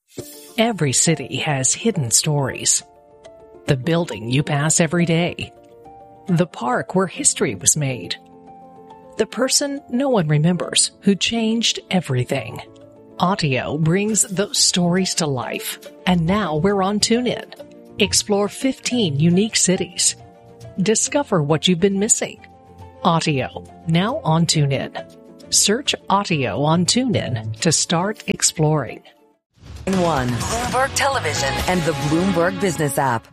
Every city has hidden stories. The building you pass every day. The park where history was made. The person no one remembers who changed everything. Audio brings those stories to life. And now we're on TuneIn. Explore 15 unique cities. Discover what you've been missing. Audio, now on TuneIn. Search Audio on TuneIn to start exploring. Bloomberg Television and the Bloomberg Business app.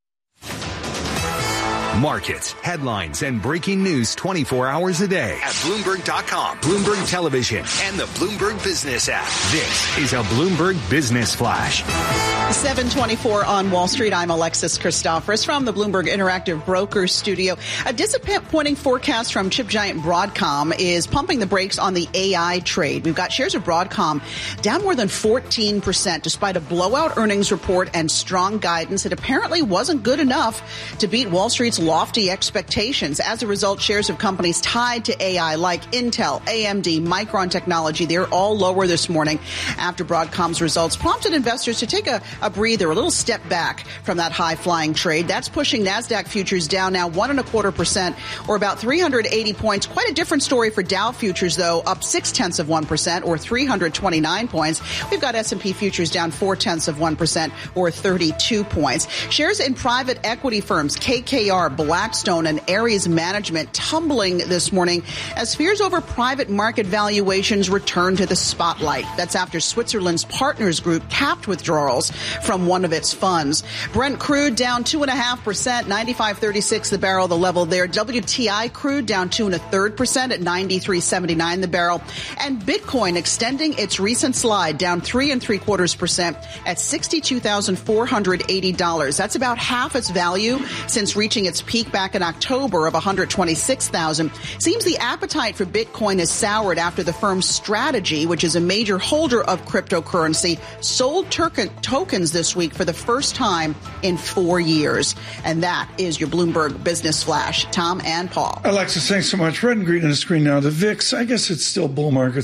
Markets, headlines, and breaking news 24 hours a day at Bloomberg.com, Bloomberg Television, and the Bloomberg Business app. This is a Bloomberg Business Flash. 7:24 on Wall Street. I'm Alexis Christoforous from the Bloomberg Interactive Brokers studio. A disappointing forecast from chip giant Broadcom is pumping the brakes on the AI trade. We've got shares of Broadcom down more than 14% despite a blowout earnings report and strong guidance. It apparently wasn't good enough to beat Wall Street's lofty expectations. As a result, shares of companies tied to AI like Intel, AMD, Micron Technology, they're all lower this morning after Broadcom's results prompted investors to take a breather, a little step back from that high-flying trade. That's pushing NASDAQ futures down now 1.25%, or about 380 points. Quite a different story for Dow futures, though, up 0.6%, or 329 points. We've got S&P futures down 0.4%, or 32 points. Shares in private equity firms, KKR, Blackstone, and Ares Management tumbling this morning as fears over private market valuations return to the spotlight. That's after Switzerland's Partners Group capped withdrawals from one of its funds. Brent crude down 2.5%, 95.36 the barrel, the level there. WTI crude down 2.33% at 93.79 the barrel. And Bitcoin extending its recent slide down 3.75% at $62,480. That's about half its value since reaching its peak back in October of $126,000. Seems the appetite for Bitcoin is soured after the firm's Strategy, which is a major holder of cryptocurrency, sold tokens this week for the first time in 4 years. And that is your Bloomberg Business Flash. Tom and Paul. Alexis, thanks so much. Red and green on the screen now. The VIX, I guess it's still bull market,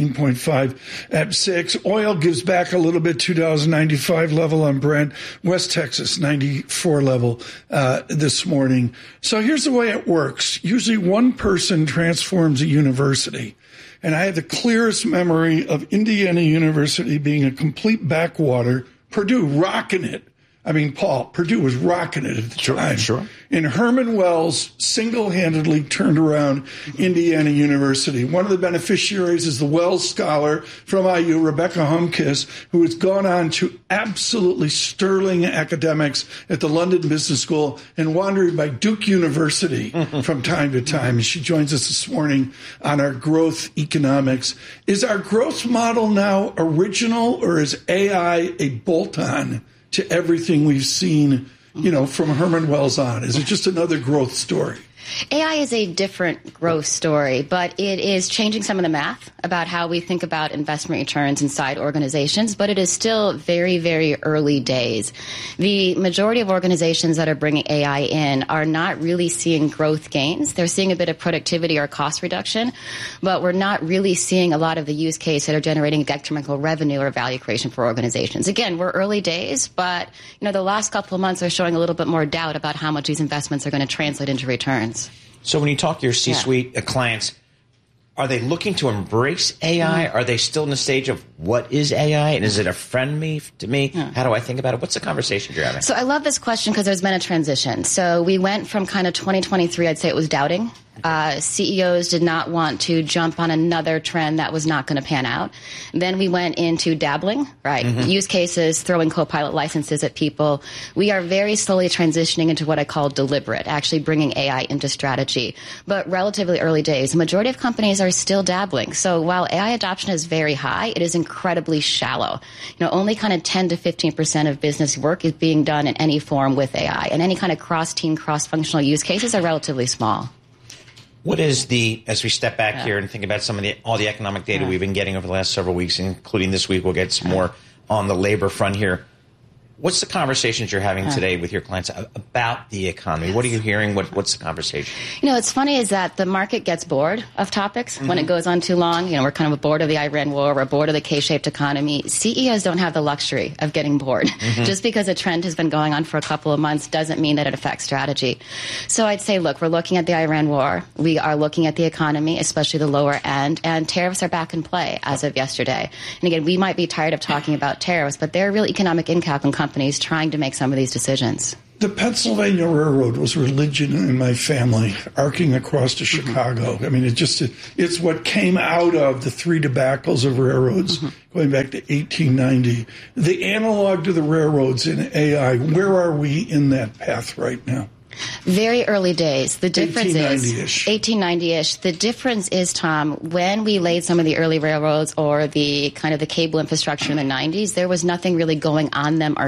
16.5 at 6. Oil gives back a little bit, $2.95 level on Brent. West Texas, 94 level this morning. So here's the way it works. Usually one person transforms a university. And I have the clearest memory of Indiana University being a complete backwater. Purdue rocking it. I mean, Paul, Purdue was rocking it at the time. Sure. And Herman Wells single-handedly turned around Indiana University. One of the beneficiaries is the Wells scholar from IU, Rebecca Humkis, who has gone on to absolutely sterling academics at the London Business School and wandering by Duke University from time to time. And she joins us this morning on our growth economics. Is our growth model now original, or is AI a bolt-on to everything we've seen, from Herman Wells on? Is it just another growth story? AI is a different growth story, but it is changing some of the math about how we think about investment returns inside organizations, but it is still very, very early days. The majority of organizations that are bringing AI in are not really seeing growth gains. They're seeing a bit of productivity or cost reduction, but we're not really seeing a lot of the use case that are generating detrimental revenue or value creation for organizations. Again, we're early days, but the last couple of months are showing a little bit more doubt about how much these investments are going to translate into returns. So when you talk to your C-suite clients, are they looking to embrace AI? Are they still in the stage of what is AI? And is it a friend to me? How do I think about it? What's the conversation you're having? So I love this question because there's been a transition. So we went from kind of 2023, I'd say it was doubting. CEOs did not want to jump on another trend that was not going to pan out. Then we went into dabbling, right? Use cases, throwing Copilot licenses at people. We are very slowly transitioning into what I call deliberate, actually bringing AI into strategy. But relatively early days, the majority of companies are still dabbling. So while AI adoption is very high, it is incredibly shallow. Only kind of 10 to 15% of business work is being done in any form with AI. And any kind of cross-team, cross-functional use cases are relatively small. What is as we step back here and think about all the economic data we've been getting over the last several weeks, including this week, we'll get some more on the labor front here. What's the conversations you're having today with your clients about the economy? What are you hearing? What's the conversation? What's funny is that the market gets bored of topics when it goes on too long. We're kind of bored of the Iran war. We're bored of the K-shaped economy. CEOs don't have the luxury of getting bored. Just because a trend has been going on for a couple of months doesn't mean that it affects strategy. So I'd say, look, we're looking at the Iran war. We are looking at the economy, especially the lower end, and tariffs are back in play as of yesterday. And again, we might be tired of talking about tariffs, but they're a real economic impact on companies trying to make some of these decisions. The Pennsylvania Railroad was religion in my family, arcing across to Chicago. I mean, it's what came out of the three debacles of railroads going back to 1890. The analog to the railroads in AI, where are we in that path right now? Very early days. The difference is 1890-ish. The difference is, Tom, when we laid some of the early railroads or the kind of the cable infrastructure in the 90s, there was nothing really going on them